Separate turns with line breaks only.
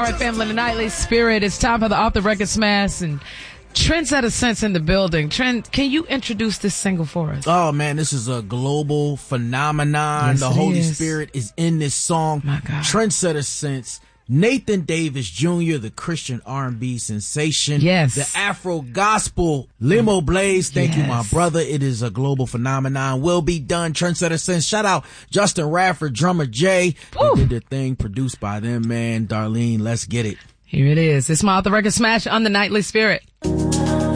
All right, family, the Nightly Spirit. It's time for the Off the Record Smash, and Trendsetter Sense in the building. Trent, can you introduce this single for us?
Oh man, this is a global phenomenon.
Yes,
the Holy Spirit is in this song.
My God.
Trendsetter Sense. Nathan Davis Jr., the Christian R&B sensation.
Yes.
The Afro gospel Limo Blaze. Thank you, my brother. It is a global phenomenon. Will be done. Trendsetter Sense. Shout out Justin Radford, drummer Jay. They did their thing, produced by them, man. Darlene, let's get it.
Here it is. It's my Off the Record Smash on the Nightly Spirit.